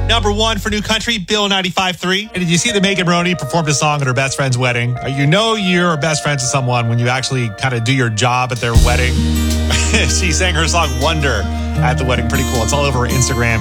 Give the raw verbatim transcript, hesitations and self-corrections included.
Number one for new country, Bill ninety-five three. And did you see that Megan Roney performed a song at her best friend's wedding? You know you're best friends with someone when you actually kind of do your job at their wedding. She sang her song Wonder at the wedding. Pretty cool. It's all over Instagram